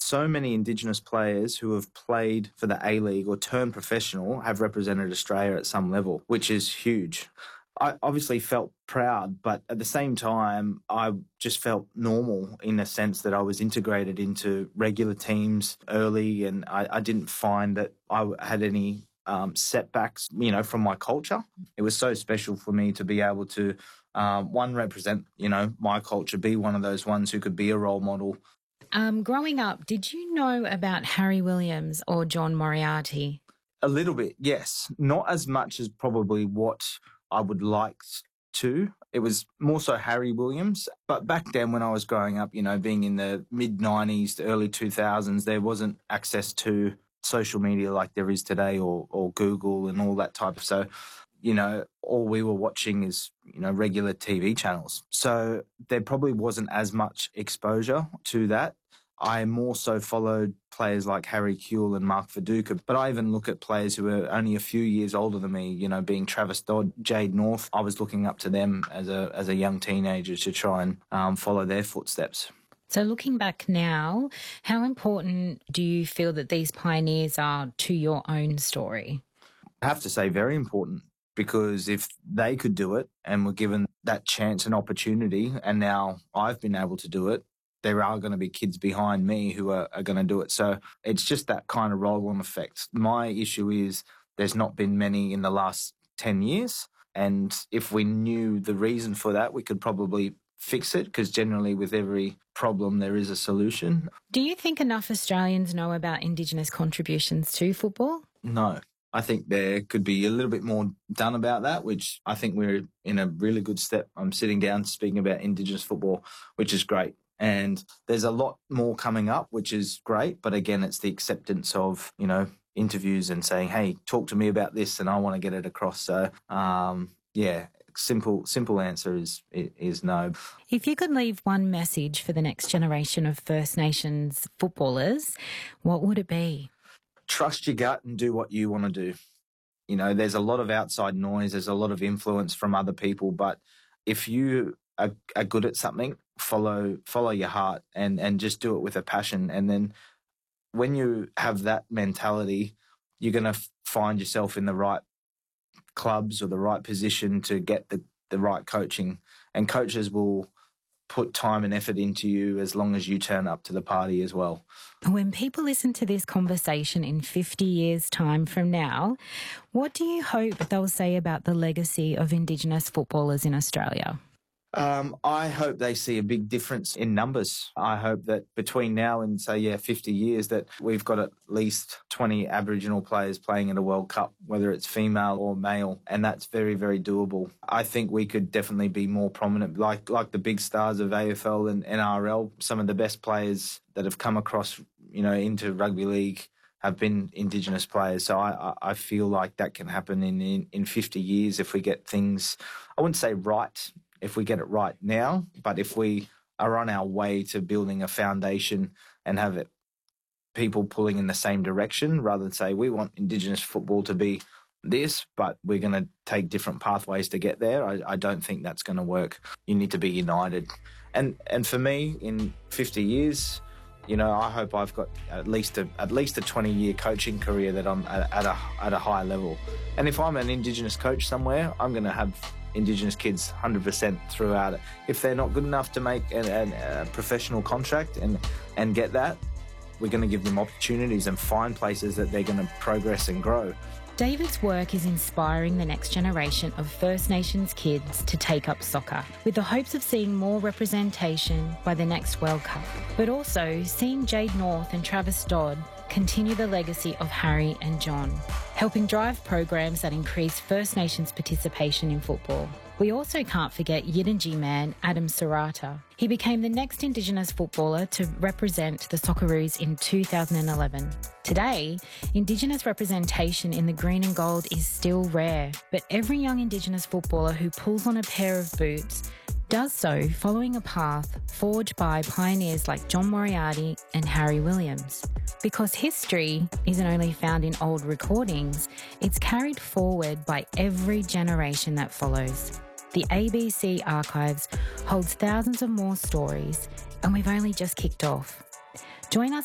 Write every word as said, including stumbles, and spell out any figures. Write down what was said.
so many Indigenous players who have played for the A-League or turned professional have represented Australia at some level, which is huge. I obviously felt proud, but at the same time, I just felt normal in the sense that I was integrated into regular teams early, and I, I didn't find that I had any um, setbacks, you know, from my culture. It was so special for me to be able to, um, one, represent, you know, my culture, be one of those ones who could be a role model. Um, growing up, did you know about Harry Williams or John Moriarty? A little bit, yes. Not as much as probably what I would like to. It was more so Harry Williams. But back then when I was growing up, you know, being in the mid nineties, early two thousands, there wasn't access to social media like there is today, or, or Google and all that type of. So, you know, all we were watching is, you know, regular T V channels. So there probably wasn't as much exposure to that. I more so followed players like Harry Kewell and Mark Viduka, but I even look at players who are only a few years older than me, you know, being Travis Dodd, Jade North. I was looking up to them as a as a young teenager to try and um, follow their footsteps. So looking back now, how important do you feel that these pioneers are to your own story? I have to say very important, because if they could do it and were given that chance and opportunity, and now I've been able to do it, there are going to be kids behind me who are, are going to do it. So it's just that kind of roll-on effect. My issue is there's not been many in the last ten years. And if we knew the reason for that, we could probably fix it, because generally with every problem there is a solution. Do you think enough Australians know about Indigenous contributions to football? No. I think there could be a little bit more done about that, which I think we're in a really good step. I'm sitting down speaking about Indigenous football, which is great. And there's a lot more coming up, which is great. But again, it's the acceptance of, you know, interviews and saying, hey, talk to me about this and I want to get it across. So, um, yeah, simple simple answer is is no. If you could leave one message for the next generation of First Nations footballers, what would it be? Trust your gut and do what you want to do. You know, there's a lot of outside noise. There's a lot of influence from other people. But if you are, are good at something, follow follow your heart and, and just do it with a passion. And then when you have that mentality, you're going to find yourself in the right clubs or the right position to get the, the right coaching. And coaches will put time and effort into you as long as you turn up to the party as well. When people listen to this conversation in fifty years' time from now, what do you hope they'll say about the legacy of Indigenous footballers in Australia? Um, I hope they see a big difference in numbers. I hope that between now and, say, yeah, fifty years, that we've got at least twenty Aboriginal players playing in a World Cup, whether it's female or male, and that's very, very doable. I think we could definitely be more prominent, like like the big stars of A F L and N R L. Some of the best players that have come across, you know, into rugby league have been Indigenous players. So I, I feel like that can happen in, in, in fifty years if we get things, I wouldn't say right, if we get it right now, but if we are on our way to building a foundation and have it people pulling in the same direction, rather than say we want Indigenous football to be this, but we're going to take different pathways to get there, I, I don't think that's going to work. You need to be united. And and for me, in fifty years, you know, I hope I've got at least a at least a twenty year coaching career that I'm at, at a at a high level. And if I'm an Indigenous coach somewhere, I'm going to have Indigenous kids one hundred percent throughout it. If they're not good enough to make an, an, a professional contract and and get that, we're going to give them opportunities and find places that they're going to progress and grow. David's work is inspiring the next generation of First Nations kids to take up soccer, with the hopes of seeing more representation by the next World Cup, but also seeing Jade North and Travis Dodd continue the legacy of Harry and John, helping drive programs that increase First Nations participation in football. We also can't forget Yidinji man Adam Serrata. He became the next Indigenous footballer to represent the Socceroos in two thousand eleven. Today, Indigenous representation in the green and gold is still rare, but every young Indigenous footballer who pulls on a pair of boots does so following a path forged by pioneers like John Moriarty and Harry Williams. Because history isn't only found in old recordings, it's carried forward by every generation that follows. The A B C archives holds thousands of more stories, and we've only just kicked off. Join us